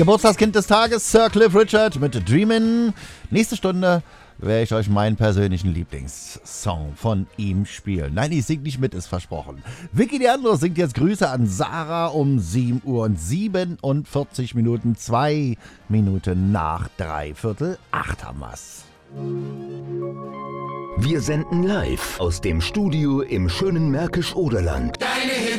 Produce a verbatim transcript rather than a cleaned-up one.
Geburtstagskind des Tages, Sir Cliff Richard mit Dreamin'. Nächste Stunde werde ich euch meinen persönlichen Lieblingssong von ihm spielen. Nein, ich singe nicht mit, ist versprochen. Vicky Leandro singt jetzt Grüße an Sarah um sieben Uhr und siebenundvierzig Minuten, zwei Minuten nach dreiviertel acht haben wir's. Wir senden live aus dem Studio im schönen Märkisch-Oderland. Deine Hits